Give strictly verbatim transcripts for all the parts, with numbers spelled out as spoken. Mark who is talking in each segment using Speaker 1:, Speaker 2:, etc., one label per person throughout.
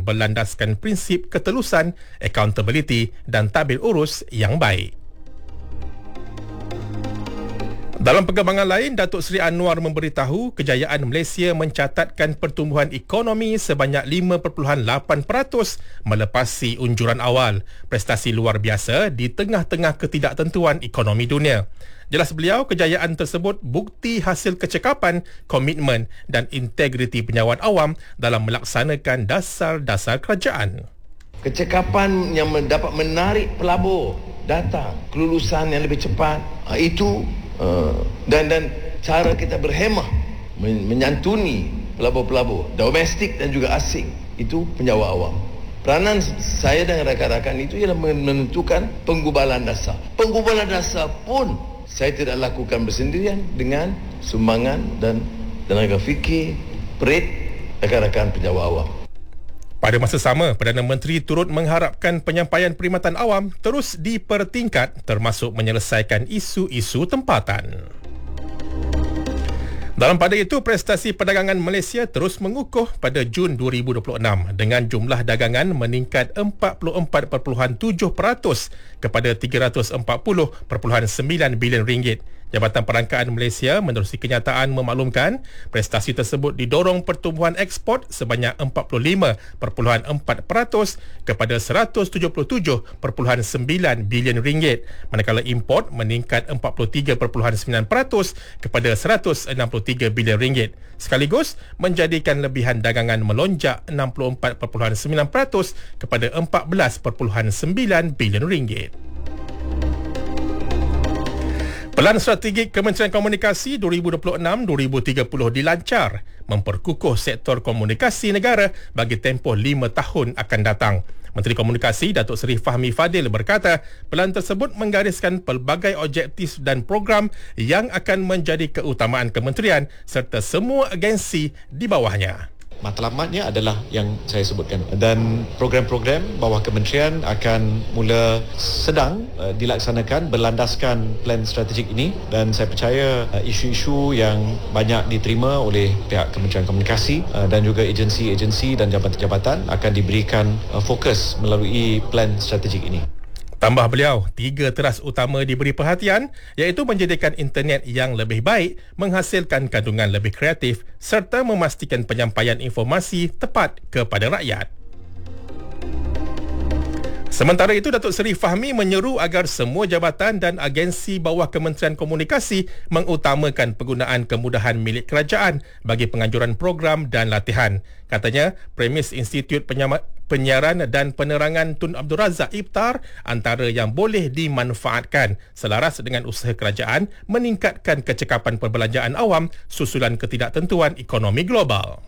Speaker 1: berlandaskan prinsip ketelusan, accountability dan tabir urus yang baik. Dalam perkembangan lain, Datuk Seri Anwar memberitahu kejayaan Malaysia mencatatkan pertumbuhan ekonomi sebanyak lima perpuluhan lapan peratus melepasi unjuran awal. Prestasi luar biasa di tengah-tengah ketidaktentuan ekonomi dunia. Jelas beliau, kejayaan tersebut bukti hasil kecekapan, komitmen dan integriti penyawan awam dalam melaksanakan dasar-dasar kerajaan.
Speaker 2: Kecekapan yang dapat menarik pelabur datang, kelulusan yang lebih cepat, itu Uh, dan dan cara kita berhemah menyantuni pelabur-pelabur domestik dan juga asing, itu penyawa awam. Peranan saya dan rakan-rakan itu ialah menentukan penggubalan dasar. Penggubalan dasar pun saya tidak lakukan bersendirian, dengan sumbangan dan tenaga fikir, perit rakan-rakan penyawa awam.
Speaker 1: Pada masa sama, Perdana Menteri turut mengharapkan penyampaian perkhidmatan awam terus dipertingkat termasuk menyelesaikan isu-isu tempatan. Dalam pada itu, prestasi perdagangan Malaysia terus mengukuh pada Jun dua ribu dua puluh enam dengan jumlah dagangan meningkat empat puluh empat perpuluhan tujuh peratus kepada tiga ratus empat puluh perpuluhan sembilan bilion ringgit. Jabatan Perangkaan Malaysia menerusi kenyataan memaklumkan prestasi tersebut didorong pertumbuhan ekspor sebanyak empat puluh lima perpuluhan empat peratus kepada seratus tujuh puluh tujuh perpuluhan sembilan bilion ringgit, manakala import meningkat empat puluh tiga perpuluhan sembilan peratus kepada seratus enam puluh tiga bilion ringgit, sekaligus menjadikan lebihan dagangan melonjak enam puluh empat perpuluhan sembilan peratus kepada empat belas perpuluhan sembilan bilion ringgit. Pelan Strategik Kementerian Komunikasi dua ribu dua puluh enam hingga dua ribu tiga puluh dilancar memperkukuh sektor komunikasi negara bagi tempoh lima tahun akan datang. Menteri Komunikasi Datuk Seri Fahmi Fadil berkata, pelan tersebut menggariskan pelbagai objektif dan program yang akan menjadi keutamaan kementerian serta semua agensi di bawahnya.
Speaker 3: Matlamatnya adalah yang saya sebutkan, dan program-program bawah kementerian akan mula sedang uh, dilaksanakan berlandaskan plan strategik ini, dan saya percaya uh, isu-isu yang banyak diterima oleh pihak Kementerian Komunikasi uh, dan juga agensi-agensi dan jabatan-jabatan akan diberikan uh, fokus melalui plan strategik ini.
Speaker 1: Tambah beliau, tiga teras utama diberi perhatian iaitu menjadikan internet yang lebih baik, menghasilkan kandungan lebih kreatif serta memastikan penyampaian informasi tepat kepada rakyat. Sementara itu, Datuk Seri Fahmi menyeru agar semua jabatan dan agensi bawah Kementerian Komunikasi mengutamakan penggunaan kemudahan milik kerajaan bagi penganjuran program dan latihan. Katanya, premis Institut Penyama- Penyiaran dan Penerangan Tun Abdul Razak Iftar antara yang boleh dimanfaatkan selaras dengan usaha kerajaan meningkatkan kecekapan perbelanjaan awam susulan ketidaktentuan ekonomi global.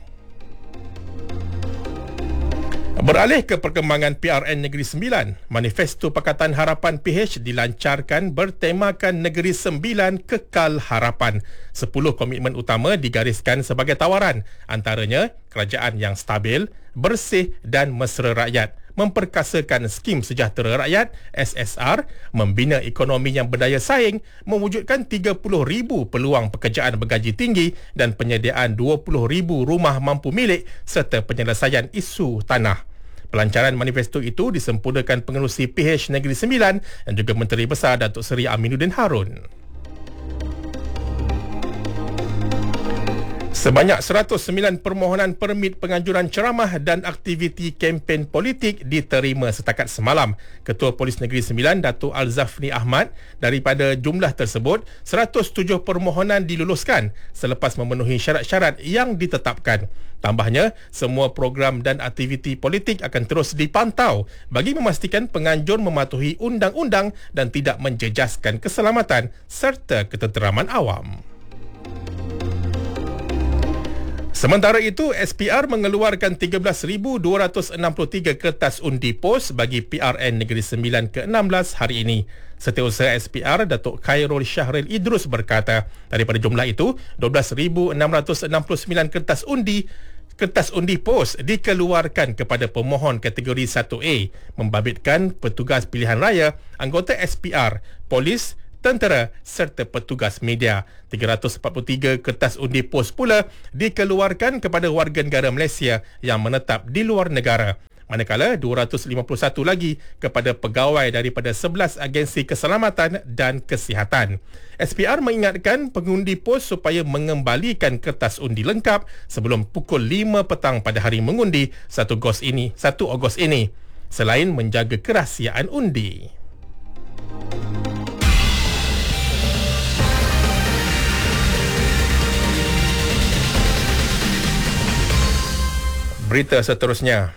Speaker 1: Beralih ke perkembangan P R N Negeri Sembilan, Manifesto Pakatan Harapan P H dilancarkan bertemakan Negeri Sembilan Kekal Harapan. Sepuluh komitmen utama digariskan sebagai tawaran, antaranya kerajaan yang stabil, bersih dan mesra rakyat, memperkasakan skim sejahtera rakyat S S R, membina ekonomi yang berdaya saing, mewujudkan tiga puluh ribu peluang pekerjaan bergaji tinggi dan penyediaan dua puluh ribu rumah mampu milik serta penyelesaian isu tanah. Pelancaran manifesto itu disempurnakan Pengerusi P H Negeri Sembilan dan juga Menteri Besar Datuk Seri Aminuddin Harun. Sebanyak seratus sembilan permohonan permit penganjuran ceramah dan aktiviti kempen politik diterima setakat semalam. Ketua Polis Negeri Sembilan, Datuk Al-Zafni Ahmad, daripada jumlah tersebut, seratus tujuh permohonan diluluskan selepas memenuhi syarat-syarat yang ditetapkan. Tambahnya, semua program dan aktiviti politik akan terus dipantau bagi memastikan penganjur mematuhi undang-undang dan tidak menjejaskan keselamatan serta ketenteraman awam. Sementara itu, S P R mengeluarkan tiga belas ribu dua ratus enam puluh tiga kertas undi pos bagi P R N Negeri Sembilan ke enam belas hari ini. Setiausaha S P R, Datuk Khairul Syahril Idrus berkata, daripada jumlah itu, dua belas ribu enam ratus enam puluh sembilan kertas undi Kertas undi pos dikeluarkan kepada pemohon kategori satu A, membabitkan petugas pilihan raya, anggota S P R, polis, tentera serta petugas media. tiga ratus empat puluh tiga kertas undi pos pula dikeluarkan kepada warga negara Malaysia yang menetap di luar negara. manakala dua ratus lima puluh satu lagi kepada pegawai daripada sebelas agensi keselamatan dan kesihatan. S P R mengingatkan pengundi pos supaya mengembalikan kertas undi lengkap sebelum pukul lima petang pada hari mengundi satu Ogos ini, satu Ogos ini, selain menjaga kerahsiaan undi. Berita seterusnya.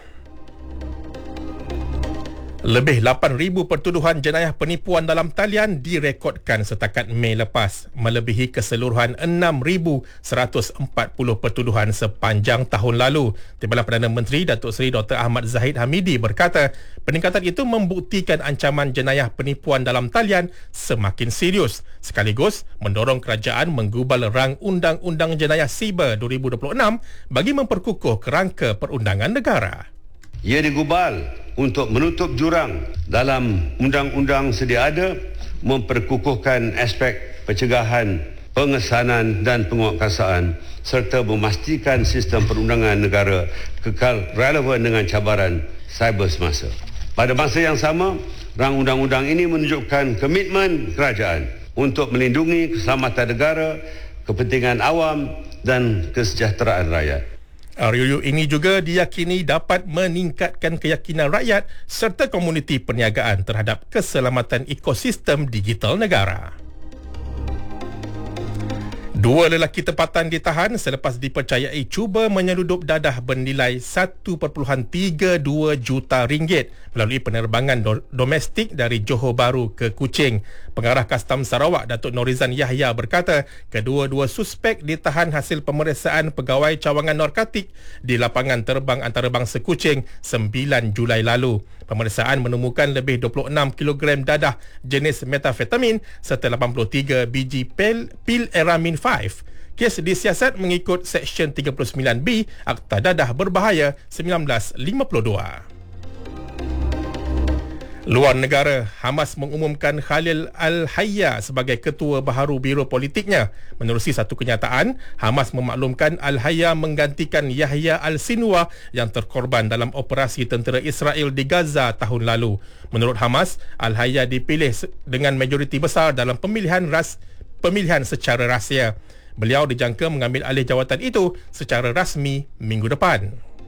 Speaker 1: Lebih lapan ribu pertuduhan jenayah penipuan dalam talian direkodkan setakat Mei lepas, melebihi keseluruhan enam ribu seratus empat puluh pertuduhan sepanjang tahun lalu. Timbalan Perdana Menteri Datuk Seri Doktor Ahmad Zahid Hamidi berkata, peningkatan itu membuktikan ancaman jenayah penipuan dalam talian semakin serius, sekaligus mendorong kerajaan menggubal rang Undang-Undang Jenayah Siber dua ribu dua puluh enam bagi memperkukuh kerangka perundangan negara.
Speaker 4: Ia digubal untuk menutup jurang dalam undang-undang sedia ada, memperkukuhkan aspek pencegahan, pengesanan dan penguatkuasaan serta memastikan sistem perundangan negara kekal relevan dengan cabaran cyber semasa. Pada masa yang sama, rang undang-undang ini menunjukkan komitmen kerajaan untuk melindungi keselamatan negara, kepentingan awam dan kesejahteraan rakyat.
Speaker 1: R U U ini juga diyakini dapat meningkatkan keyakinan rakyat serta komuniti perniagaan terhadap keselamatan ekosistem digital negara. Dua lelaki tempatan ditahan selepas dipercayai cuba menyeludup dadah bernilai satu perpuluhan tiga dua juta ringgit melalui penerbangan do- domestik dari Johor Bahru ke Kuching. Pengarah Kastam Sarawak Datuk Norizan Yahya berkata, kedua-dua suspek ditahan hasil pemeriksaan pegawai cawangan narkotik di lapangan terbang antarabangsa Kuching sembilan Julai lalu. Pemeriksaan menemukan lebih dua puluh enam kilogram dadah jenis metafetamin serta lapan puluh tiga biji pil, pil Eramin lima. Kes disiasat mengikut Seksyen tiga puluh sembilan B Akta Dadah Berbahaya seribu sembilan ratus lima puluh dua. Luar negara, Hamas mengumumkan Khalil Al-Hayya sebagai ketua baharu biro politiknya. Menerusi satu kenyataan, Hamas memaklumkan Al-Hayya menggantikan Yahya Al-Sinwar yang terkorban dalam operasi tentera Israel di Gaza tahun lalu. Menurut Hamas, Al-Hayya dipilih dengan majoriti besar dalam pemilihan ras pemilihan secara rahsia. Beliau dijangka mengambil alih jawatan itu secara rasmi minggu depan.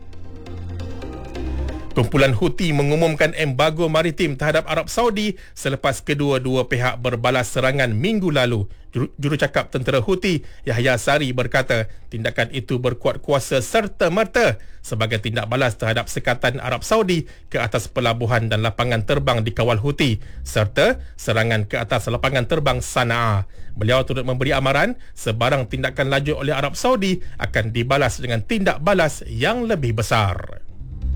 Speaker 1: Kumpulan Houthi mengumumkan embargo maritim terhadap Arab Saudi selepas kedua-dua pihak berbalas serangan minggu lalu. Jurucakap tentera Houthi, Yahya Sari berkata, tindakan itu berkuat kuasa serta-merta sebagai tindak balas terhadap sekatan Arab Saudi ke atas pelabuhan dan lapangan terbang di kawal Houthi serta serangan ke atas lapangan terbang Sana'a. Beliau turut memberi amaran sebarang tindakan lanjut oleh Arab Saudi akan dibalas dengan tindak balas yang lebih besar.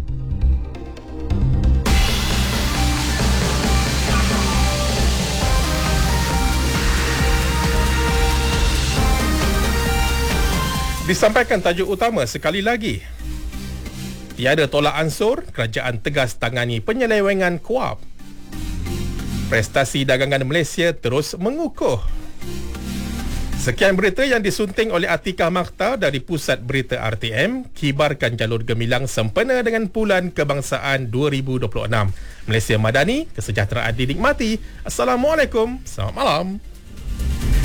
Speaker 1: Disampaikan tajuk utama sekali lagi. Tiada tolak ansur, kerajaan tegas tangani penyelewengan Kuab. Prestasi dagangan Malaysia terus mengukuh. Sekian berita yang disunting oleh Atikah Makhtar dari Pusat Berita R T M. Kibarkan jalur gemilang sempena dengan Bulan Kebangsaan dua ribu dua puluh enam. Malaysia Madani, kesejahteraan dinikmati. Assalamualaikum, selamat malam.